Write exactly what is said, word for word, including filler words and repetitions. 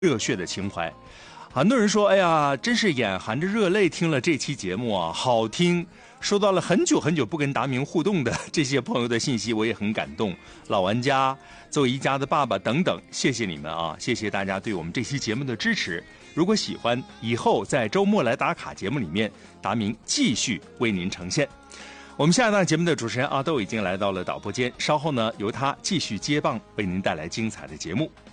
热血的情怀。很多人说，哎呀，真是眼含着热泪听了这期节目啊，好听。收到了很久很久不跟达明互动的这些朋友的信息，我也很感动。老玩家、作为一家的爸爸等等，谢谢你们啊！谢谢大家对我们这期节目的支持。如果喜欢，以后在周末来打卡节目里面，达明继续为您呈现。我们下一档节目的主持人阿豆已经来到了导播间，稍后呢由他继续接棒，为您带来精彩的节目。